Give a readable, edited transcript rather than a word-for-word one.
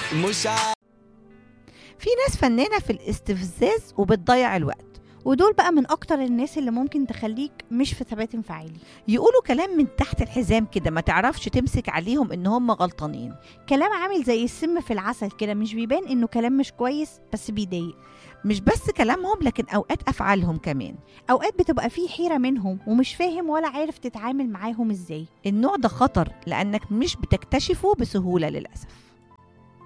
مش في ناس فنانة في الاستفزاز وبتضيع الوقت. ودول بقى من أكتر الناس اللي ممكن تخليك مش في ثبات انفعالي. يقولوا كلام من تحت الحزام كده، ما تعرفش تمسك عليهم ان هم غلطانين. كلام عامل زي السم في العسل كده، مش بيبان إنه كلام مش كويس بس بيضايق. مش بس كلامهم، لكن اوقات افعالهم كمان. أوقات بتبقى فيه حيرة منهم ومش فاهم ولا عارف تتعامل معاهم إزاي. النوع ده خطر، لانك مش بتكتشفه بسهولة للأسف.